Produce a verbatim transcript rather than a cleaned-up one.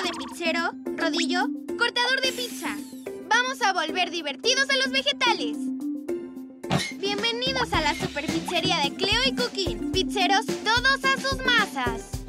de pizzero, rodillo, cortador de pizza. Vamos a volver divertidos a los vegetales. Bienvenidos a la super pizzería de Cleo y Cookie. Pizzeros, todos a sus masas.